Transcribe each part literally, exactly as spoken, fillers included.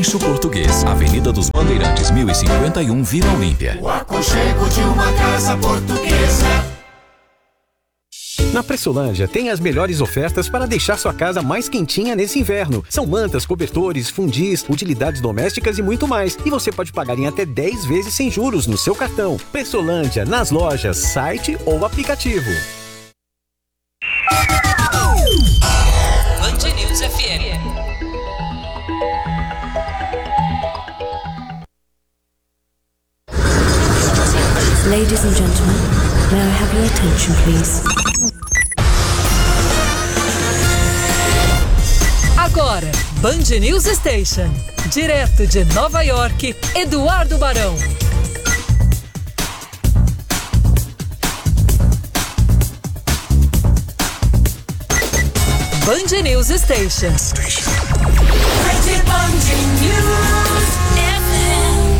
Rancho Português, Avenida dos Bandeirantes, mil e cinquenta e um, Vila Olímpia. O aconchego de uma casa portuguesa. Na Pressolândia tem as melhores ofertas para deixar sua casa mais quentinha nesse inverno. São mantas, cobertores, fundis, utilidades domésticas e muito mais. E você pode pagar em até dez vezes sem juros no seu cartão. Pressolândia, nas lojas, site ou aplicativo. Band News F M. Ladies and gentlemen, may I have your attention, please? Agora, Band News Station. Direto de Nova York, Eduardo Barão. Band News Station. Station. Band News F M.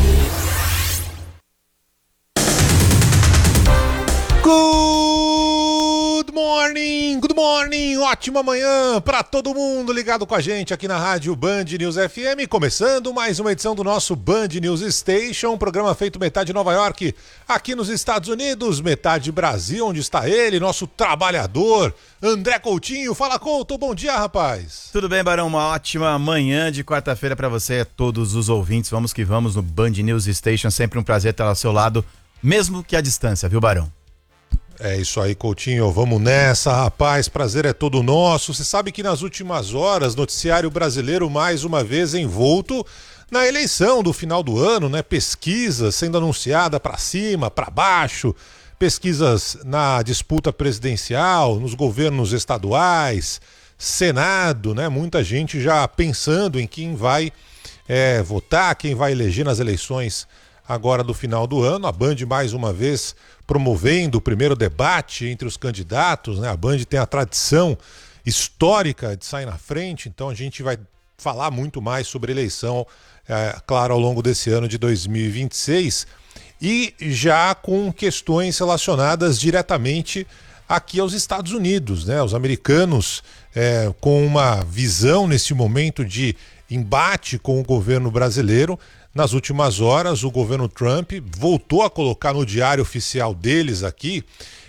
Good morning, good morning, ótima manhã para todo mundo ligado com a gente aqui na rádio Band News F M, começando mais uma edição do nosso Band News Station, um programa feito metade Nova York, aqui nos Estados Unidos, metade Brasil, onde está ele, nosso trabalhador, André Coutinho. Fala, Couto, bom dia, rapaz. Tudo bem, Barão? Uma ótima manhã de quarta-feira para você e a todos os ouvintes. Vamos que vamos no Band News Station, sempre um prazer estar ao seu lado, mesmo que à distância, viu, Barão? É isso aí, Coutinho, vamos nessa, rapaz, prazer é todo nosso. Você sabe que nas últimas horas, noticiário brasileiro mais uma vez envolto na eleição do final do ano, né? Pesquisas sendo anunciada para cima, para baixo, pesquisas na disputa presidencial, nos governos estaduais, Senado, né? Muita gente já pensando em quem vai é, votar, quem vai eleger nas eleições agora do final do ano. A Band mais uma vez promovendo o primeiro debate entre os candidatos, né? A Band tem a tradição histórica de sair na frente, então a gente vai falar muito mais sobre eleição, é, claro, ao longo desse ano de dois mil e vinte e seis, e já com questões relacionadas diretamente aqui aos Estados Unidos, né? Os americanos é, com uma visão nesse momento de embate com o governo brasileiro. Nas últimas horas, o governo Trump voltou a colocar no diário oficial deles aqui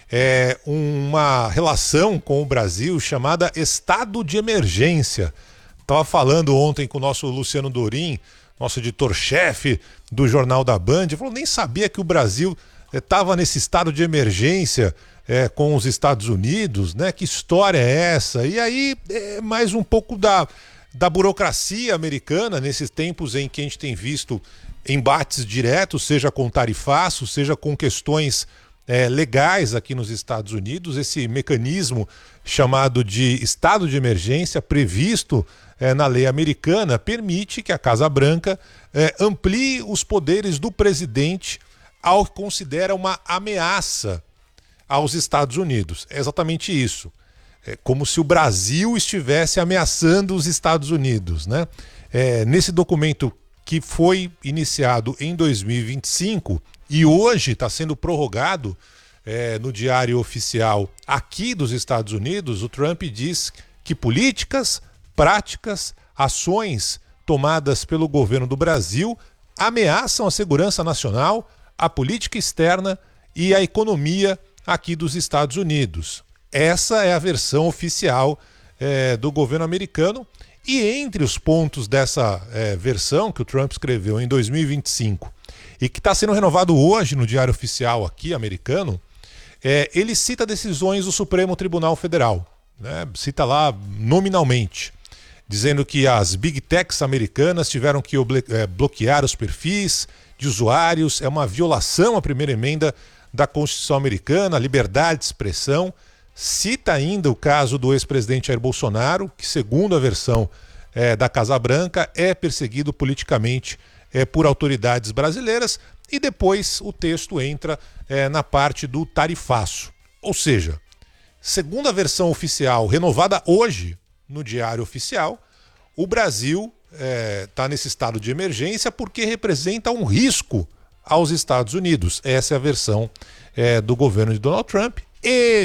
é, uma relação com o Brasil chamada estado de emergência. Estava falando ontem com o nosso Luciano Dorim, nosso editor-chefe do Jornal da Band, ele falou, nem sabia que o Brasil estava é, nesse estado de emergência é, com os Estados Unidos, né? Que história é essa? E aí, é mais um pouco da... da burocracia americana, nesses tempos em que a gente tem visto embates diretos, seja com tarifaço, seja com questões é, legais aqui nos Estados Unidos, esse mecanismo chamado de estado de emergência, previsto é, na lei americana, permite que a Casa Branca é, amplie os poderes do presidente ao que considera uma ameaça aos Estados Unidos. É exatamente isso. É como se o Brasil estivesse ameaçando os Estados Unidos, né? É, nesse documento que foi iniciado em dois mil e vinte e cinco e hoje está sendo prorrogado é, no Diário Oficial aqui dos Estados Unidos, o Trump diz que políticas, práticas, ações tomadas pelo governo do Brasil ameaçam a segurança nacional, a política externa e a economia aqui dos Estados Unidos. Essa é a versão oficial é, do governo americano, e entre os pontos dessa é, versão que o Trump escreveu em dois mil e vinte e cinco e que está sendo renovado hoje no Diário Oficial aqui americano, é, ele cita decisões do Supremo Tribunal Federal, né? Cita lá nominalmente, dizendo que as Big Techs americanas tiveram que é, bloquear os perfis de usuários, é uma violação à primeira emenda da Constituição americana, a liberdade de expressão. Cita ainda o caso do ex-presidente Jair Bolsonaro, que segundo a versão é, da Casa Branca é perseguido politicamente é, por autoridades brasileiras, e depois o texto entra é, na parte do tarifaço. Ou seja, segundo a versão oficial renovada hoje no Diário Oficial, o Brasil está é, nesse estado de emergência porque representa um risco aos Estados Unidos. Essa é a versão é, do governo de Donald Trump.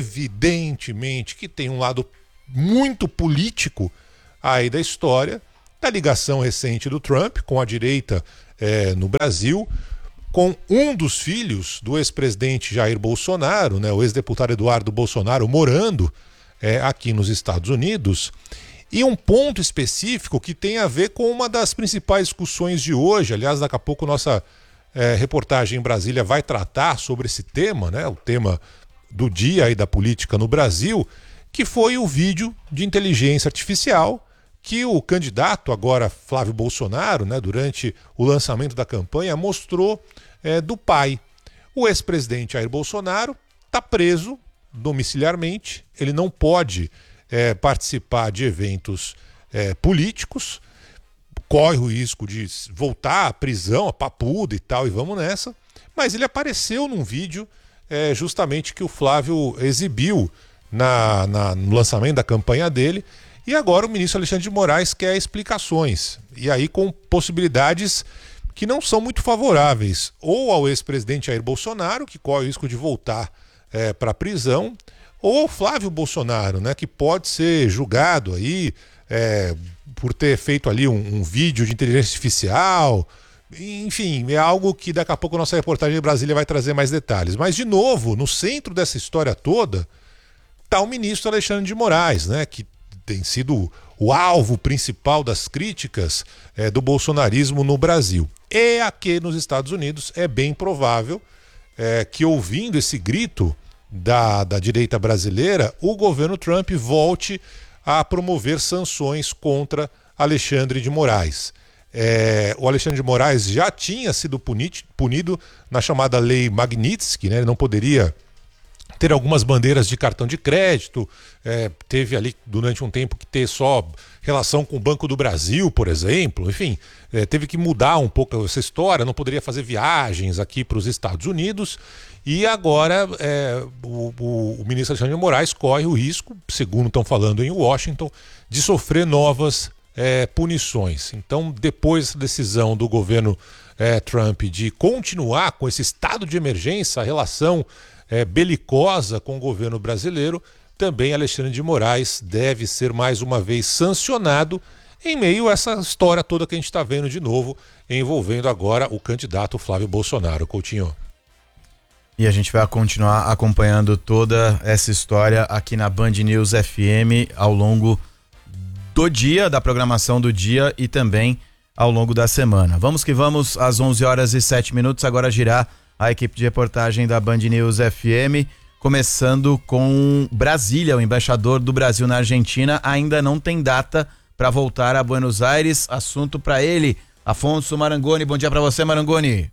Evidentemente que tem um lado muito político aí da história, da ligação recente do Trump com a direita é, no Brasil, com um dos filhos do ex-presidente Jair Bolsonaro, né, o ex-deputado Eduardo Bolsonaro, morando é, aqui nos Estados Unidos. E um ponto específico que tem a ver com uma das principais discussões de hoje. Aliás, daqui a pouco nossa é, reportagem em Brasília vai tratar sobre esse tema, né, o tema do dia aí da política no Brasil, que foi o vídeo de inteligência artificial que o candidato, agora Flávio Bolsonaro, né, durante o lançamento da campanha, mostrou é, do pai. O ex-presidente Jair Bolsonaro está preso domiciliarmente, ele não pode é, participar de eventos é, políticos, corre o risco de voltar à prisão, a papuda e tal, e vamos nessa, mas ele apareceu num vídeo é, justamente que o Flávio exibiu na, na, no lançamento da campanha dele. E agora o ministro Alexandre de Moraes quer explicações, e aí com possibilidades que não são muito favoráveis, ou ao ex-presidente Jair Bolsonaro, que corre o risco de voltar é, para a prisão, ou ao Flávio Bolsonaro, né, que pode ser julgado aí é, por ter feito ali um, um vídeo de inteligência artificial. Enfim, é algo que daqui a pouco a nossa reportagem de Brasília vai trazer mais detalhes. Mas, de novo, no centro dessa história toda está o ministro Alexandre de Moraes, né, que tem sido o alvo principal das críticas é, do bolsonarismo no Brasil. E aqui nos Estados Unidos é bem provável é, que, ouvindo esse grito da, da direita brasileira, o governo Trump volte a promover sanções contra Alexandre de Moraes. É, o Alexandre de Moraes já tinha sido punido, punido na chamada Lei Magnitsky, né? Ele não poderia ter algumas bandeiras de cartão de crédito, é, teve ali durante um tempo que ter só relação com o Banco do Brasil, por exemplo, enfim, é, teve que mudar um pouco essa história, não poderia fazer viagens aqui para os Estados Unidos, e agora é, o, o, o ministro Alexandre de Moraes corre o risco, segundo estão falando em Washington, de sofrer novas é, punições. Então, depois da decisão do governo é, Trump de continuar com esse estado de emergência, a relação É, belicosa com o governo brasileiro, também Alexandre de Moraes deve ser mais uma vez sancionado em meio a essa história toda que a gente está vendo de novo, envolvendo agora o candidato Flávio Bolsonaro. Coutinho. E a gente vai continuar acompanhando toda essa história aqui na Band News F M ao longo do dia, da programação do dia e também ao longo da semana. Vamos que vamos, às onze horas e sete minutos, agora girar a equipe de reportagem da Band News F M, começando com Brasília. O embaixador do Brasil na Argentina ainda não tem data para voltar a Buenos Aires. Assunto para ele, Afonso Marangoni. Bom dia para você, Marangoni.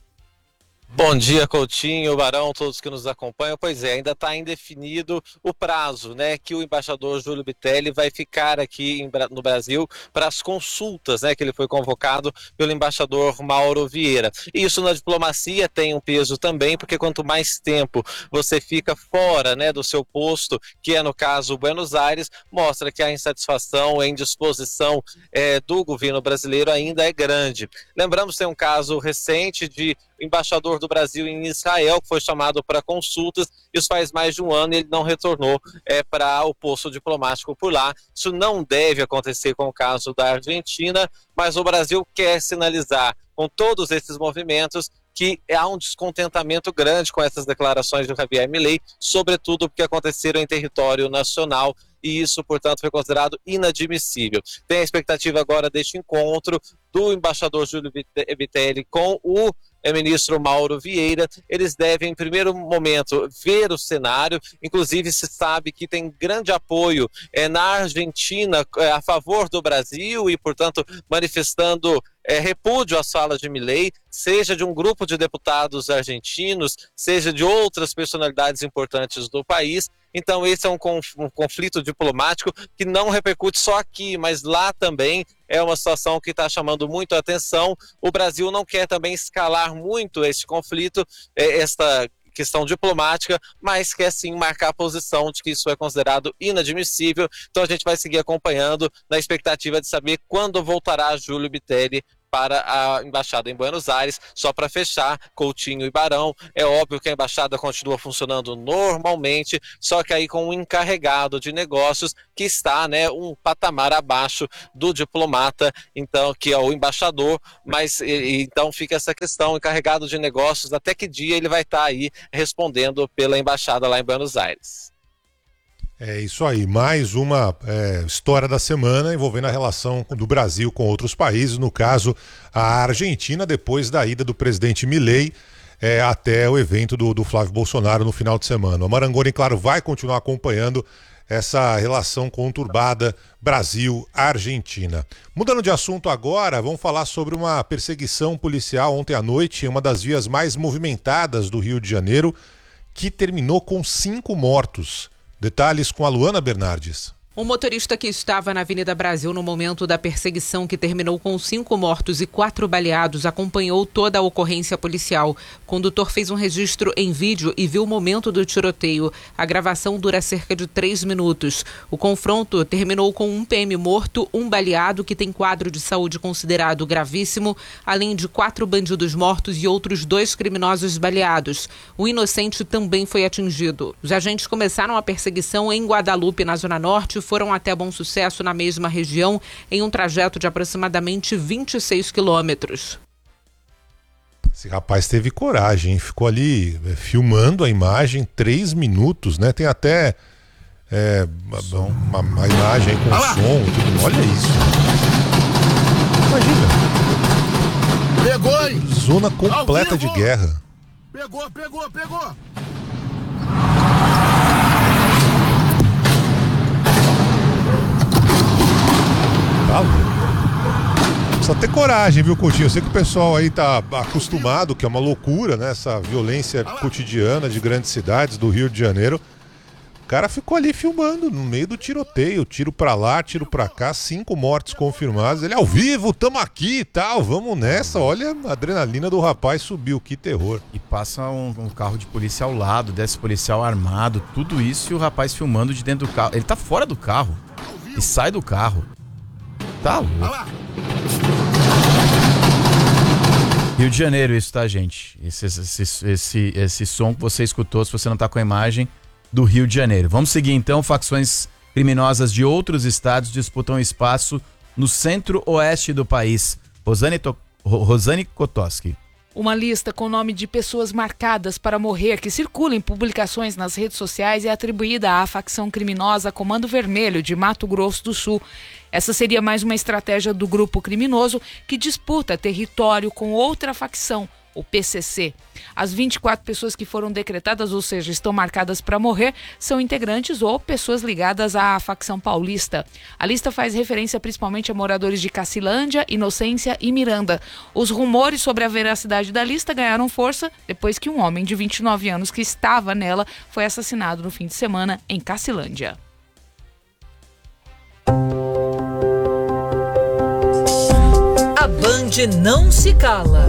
Bom dia, Coutinho, Barão, todos que nos acompanham. Pois é, ainda está indefinido o prazo, né, que o embaixador Júlio Bitelli vai ficar aqui em, no Brasil para as consultas, né, que ele foi convocado pelo embaixador Mauro Vieira. Isso na diplomacia tem um peso também, porque quanto mais tempo você fica fora, né, do seu posto, que é no caso Buenos Aires, mostra que a insatisfação, a indisposição é, do governo brasileiro ainda é grande. Lembramos que tem um caso recente de embaixador do Brasil em Israel, que foi chamado para consultas, isso faz mais de um ano e ele não retornou é, para o posto diplomático por lá. Isso não deve acontecer com o caso da Argentina, mas o Brasil quer sinalizar com todos esses movimentos que há um descontentamento grande com essas declarações do Javier Milei, sobretudo porque aconteceram em território nacional, e isso, portanto, foi considerado inadmissível. Tem a expectativa agora deste encontro do embaixador Júlio Bitelli com o ministro Mauro Vieira. Eles devem, em primeiro momento, ver o cenário. Inclusive, se sabe que tem grande apoio é, na Argentina é, a favor do Brasil e, portanto, manifestando é, repúdio às falas de Milei, seja de um grupo de deputados argentinos, seja de outras personalidades importantes do país. Então esse é um, conf- um conflito diplomático que não repercute só aqui, mas lá também é uma situação que está chamando muito a atenção. O Brasil não quer também escalar muito esse conflito, é, esta questão diplomática, mas quer sim marcar a posição de que isso é considerado inadmissível. Então a gente vai seguir acompanhando na expectativa de saber quando voltará Júlio Bitelli para a embaixada em Buenos Aires. Só para fechar, Coutinho e Barão, é óbvio que a embaixada continua funcionando normalmente, só que aí com um encarregado de negócios que está, né, um patamar abaixo do diplomata, então, que é o embaixador, mas e, então fica essa questão, encarregado de negócios, até que dia ele vai estar aí respondendo pela embaixada lá em Buenos Aires. É isso aí, mais uma é, história da semana envolvendo a relação do Brasil com outros países, no caso a Argentina, depois da ida do presidente Milei é, até o evento do, do Flávio Bolsonaro no final de semana. O Marangoni, claro, vai continuar acompanhando essa relação conturbada Brasil-Argentina. Mudando de assunto agora, vamos falar sobre uma perseguição policial ontem à noite em uma das vias mais movimentadas do Rio de Janeiro, que terminou com cinco mortos. Detalhes com a Luana Bernardes. O motorista que estava na Avenida Brasil no momento da perseguição, que terminou com cinco mortos e quatro baleados, acompanhou toda a ocorrência policial. O condutor fez um registro em vídeo e viu o momento do tiroteio. A gravação dura cerca de três minutos. O confronto terminou com um P M morto, um baleado que tem quadro de saúde considerado gravíssimo, além de quatro bandidos mortos e outros dois criminosos baleados. O inocente também foi atingido. Os agentes começaram a perseguição em Guadalupe, na Zona Norte, foram até Bom Sucesso, na mesma região, em um trajeto de aproximadamente vinte e seis quilômetros. Esse rapaz teve coragem, hein? Ficou ali é, filmando a imagem, três minutos, né? Tem até é, uma, uma imagem aí com ah som, tudo. Olha isso. Imagina. Pegou, hein? Zona completa de guerra. Pegou, pegou, pegou. Tá louco. Precisa ter coragem, viu, Coutinho? Eu sei que o pessoal aí tá acostumado, que é uma loucura, né? Essa violência cotidiana de grandes cidades do Rio de Janeiro. O cara ficou ali filmando no meio do tiroteio, tiro pra lá, tiro pra cá, cinco mortes confirmados. Ele ao vivo, tamo aqui e tal, vamos nessa. Olha, a adrenalina do rapaz subiu, que terror. E passa um, um carro de polícia ao lado, desce policial armado, tudo isso e o rapaz filmando de dentro do carro. Ele tá fora do carro e sai do carro. Tá louco. Rio de Janeiro isso, tá, gente? Esse, esse, esse, esse som que você escutou, se você não tá com a imagem, do Rio de Janeiro. Vamos seguir então. Facções criminosas de outros estados disputam espaço no centro-oeste do país. Rosane, to... Rosane Kotoski. Uma lista com o nome de pessoas marcadas para morrer que circula em publicações nas redes sociais é atribuída à facção criminosa Comando Vermelho de Mato Grosso do Sul. Essa seria mais uma estratégia do grupo criminoso que disputa território com outra facção, o P C C. As vinte e quatro pessoas que foram decretadas, ou seja, estão marcadas para morrer, são integrantes ou pessoas ligadas à facção paulista. A lista faz referência principalmente a moradores de Cacilândia, Inocência e Miranda. Os rumores sobre a veracidade da lista ganharam força depois que um homem de vinte e nove anos que estava nela foi assassinado no fim de semana em Cacilândia. A Band não se cala.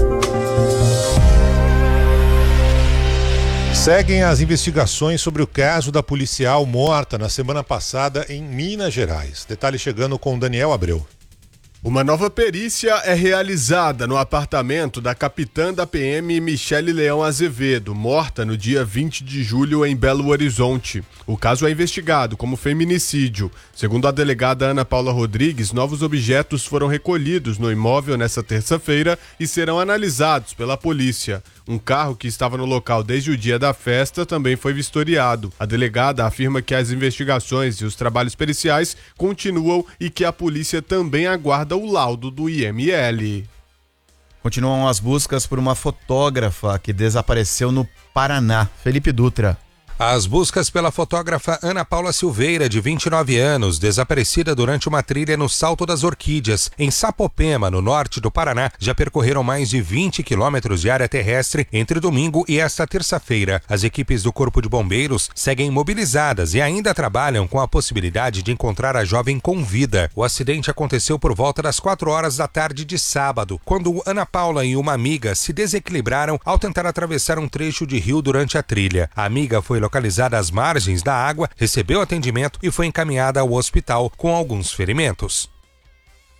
Seguem as investigações sobre o caso da policial morta na semana passada em Minas Gerais. Detalhe chegando com Daniel Abreu. Uma nova perícia é realizada no apartamento da capitã da P M Michele Leão Azevedo, morta no dia vinte de julho em Belo Horizonte. O caso é investigado como feminicídio. Segundo a delegada Ana Paula Rodrigues, novos objetos foram recolhidos no imóvel nesta terça-feira e serão analisados pela polícia. Um carro que estava no local desde o dia da festa também foi vistoriado. A delegada afirma que as investigações e os trabalhos periciais continuam e que a polícia também aguarda o laudo do I M L. Continuam as buscas por uma fotógrafa que desapareceu no Paraná. Felipe Dutra. As buscas pela fotógrafa Ana Paula Silveira, de vinte e nove anos, desaparecida durante uma trilha no Salto das Orquídeas, em Sapopema, no norte do Paraná, já percorreram mais de vinte quilômetros de área terrestre entre domingo e esta terça-feira. As equipes do Corpo de Bombeiros seguem mobilizadas e ainda trabalham com a possibilidade de encontrar a jovem com vida. O acidente aconteceu por volta das quatro horas da tarde de sábado, quando Ana Paula e uma amiga se desequilibraram ao tentar atravessar um trecho de rio durante a trilha. A amiga foi localizada às margens da água, recebeu atendimento e foi encaminhada ao hospital com alguns ferimentos.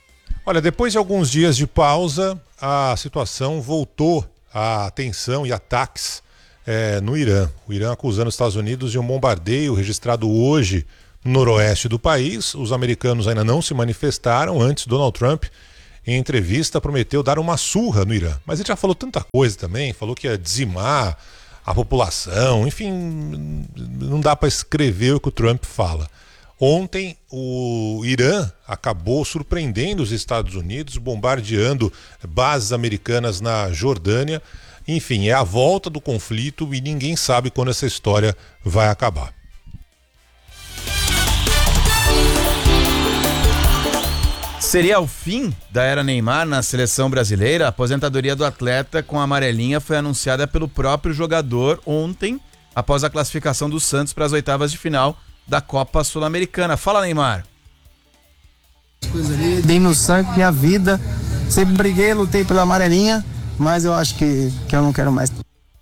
Olha, depois de alguns dias de pausa, a situação voltou à tensão e ataques é, no Irã. O Irã acusando os Estados Unidos de um bombardeio registrado hoje no noroeste do país. Os americanos ainda não se manifestaram. Antes, Donald Trump, em entrevista, prometeu dar uma surra no Irã. Mas ele já falou tanta coisa também, falou que ia dizimar a população, enfim, não dá para escrever o que o Trump fala. Ontem, o Irã acabou surpreendendo os Estados Unidos, bombardeando bases americanas na Jordânia. Enfim, é a volta do conflito e ninguém sabe quando essa história vai acabar. Seria o fim da era Neymar na seleção brasileira? A aposentadoria do atleta com a amarelinha foi anunciada pelo próprio jogador ontem, após a classificação do Santos para as oitavas de final da Copa Sul-Americana. Fala, Neymar. Dei meu sangue, minha vida, sempre briguei, lutei pela amarelinha, mas eu acho que, que eu não quero mais.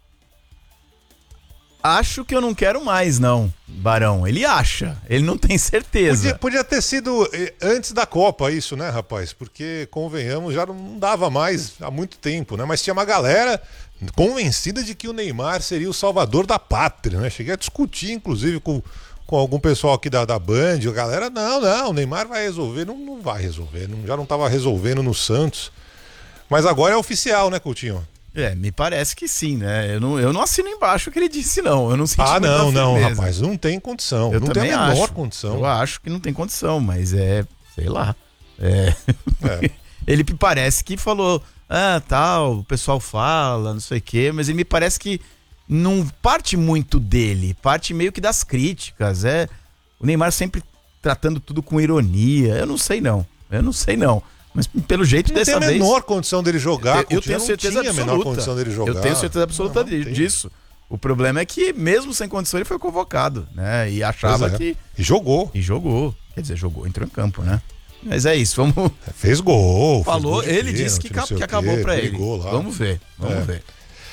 Acho que eu não quero mais, não, Barão. Ele acha, ele não tem certeza. Podia, podia ter sido antes da Copa isso, né, rapaz? Porque, convenhamos, já não dava mais há muito tempo, né? Mas tinha uma galera convencida de que o Neymar seria o salvador da pátria, né? Cheguei a discutir, inclusive, com, com algum pessoal aqui da, da Band. A galera, não, não, o Neymar vai resolver. Não, não vai resolver, não, já não estava resolvendo no Santos. Mas agora é oficial, né, Coutinho? É, me parece que sim, né? Eu não, eu não assino embaixo o que ele disse, não. Eu não senti Ah, não, não, rapaz, não tem condição. Eu não tem a menor acho, condição. Eu acho que não tem condição, mas é, sei lá. É. É. Ele me parece que falou, ah, tal, o pessoal fala, não sei o quê, mas ele me parece que não parte muito dele, parte meio que das críticas. É o Neymar sempre tratando tudo com ironia. Eu não sei, não. Eu não sei, não. Mas pelo jeito não dessa vez... Não tem a menor condição dele jogar. Eu, eu tenho certeza não absoluta. Tinha a menor condição dele jogar. Eu tenho certeza absoluta não, não disso. O problema é que mesmo sem condição ele foi convocado, né? E achava é. que... E jogou. E jogou. Quer dizer, jogou, entrou em campo, né? Mas é isso, vamos... Fez gol. Falou, fez gol ele disse que, que acabou pra ele. Lá. Vamos ver, vamos é. ver.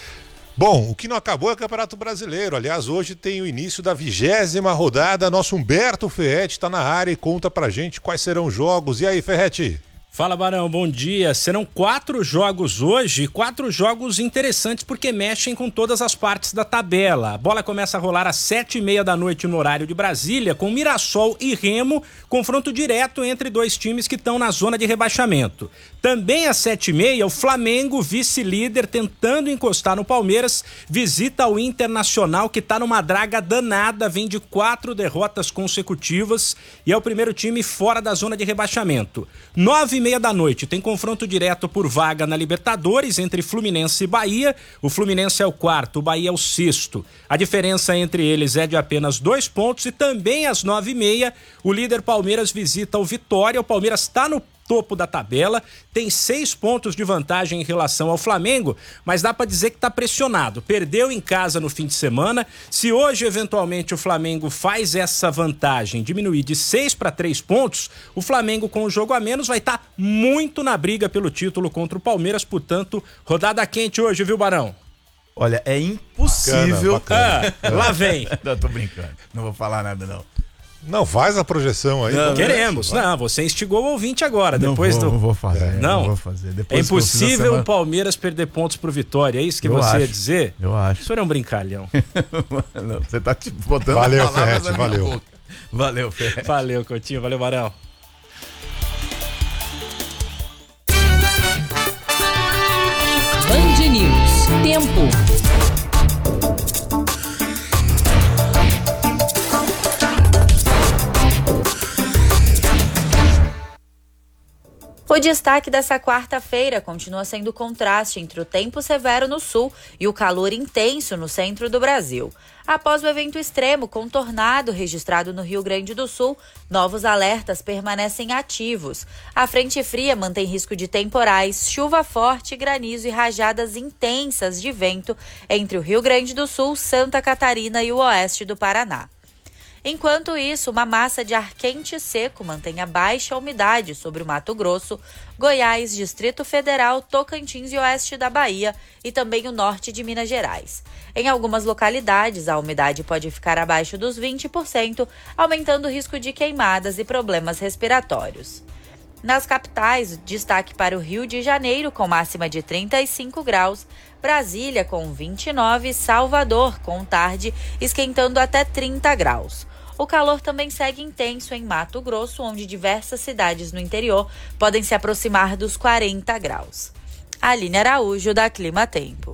Bom, o que não acabou é o Campeonato Brasileiro. Aliás, hoje tem o início da vigésima rodada. Nosso Humberto Ferretti está na área e conta pra gente quais serão os jogos. E aí, Ferretti? Fala, Barão, bom dia. Serão quatro jogos hoje, quatro jogos interessantes porque mexem com todas as partes da tabela. A bola começa a rolar às sete e meia da noite no horário de Brasília, com Mirassol e Remo, confronto direto entre dois times que estão na zona de rebaixamento. Também às sete e meia, o Flamengo, vice-líder, tentando encostar no Palmeiras, visita o Internacional, que está numa draga danada, vem de quatro derrotas consecutivas e é o primeiro time fora da zona de rebaixamento. Nove e meia da noite, tem confronto direto por vaga na Libertadores entre Fluminense e Bahia. O Fluminense é o quarto, o Bahia é o sexto. A diferença entre eles é de apenas dois pontos e também às nove e meia, o líder Palmeiras visita o Vitória. O Palmeiras está no topo da tabela, tem seis pontos de vantagem em relação ao Flamengo, mas dá para dizer que está pressionado. Perdeu em casa no fim de semana. Se hoje, eventualmente, o Flamengo faz essa vantagem diminuir de seis para três pontos, o Flamengo, com o jogo a menos, vai estar tá muito na briga pelo título contra o Palmeiras. Portanto, rodada quente hoje, viu, Barão? Olha, é impossível... Bacana, bacana. Ah, lá vem. Não, tô brincando. Não vou falar nada, não. Não, faz a projeção aí. Não, queremos. Não, você instigou o ouvinte agora. Não depois vou, do... não vou fazer. Não, não vou fazer. Depois é impossível semana... o Palmeiras perder pontos pro Vitória. É isso que eu você acho. ia dizer? Eu acho. O senhor é um brincalhão. Não, você tá te botando valeu, Ferretti, valeu. Valeu, Ferretti. Valeu, Coutinho. Valeu, Barão. Band News. Tempo. O destaque dessa quarta-feira continua sendo o contraste entre o tempo severo no sul e o calor intenso no centro do Brasil. Após o evento extremo com tornado registrado no Rio Grande do Sul, novos alertas permanecem ativos. A frente fria mantém risco de temporais, chuva forte, granizo e rajadas intensas de vento entre o Rio Grande do Sul, Santa Catarina e o oeste do Paraná. Enquanto isso, uma massa de ar quente e seco mantém a baixa umidade sobre o Mato Grosso, Goiás, Distrito Federal, Tocantins e oeste da Bahia e também o norte de Minas Gerais. Em algumas localidades, a umidade pode ficar abaixo dos vinte por cento, aumentando o risco de queimadas e problemas respiratórios. Nas capitais, destaque para o Rio de Janeiro, com máxima de trinta e cinco graus, Brasília com vinte e nove, Salvador com tarde esquentando até trinta graus. O calor também segue intenso em Mato Grosso, onde diversas cidades no interior podem se aproximar dos quarenta graus. Aline Araújo, da Clima Tempo.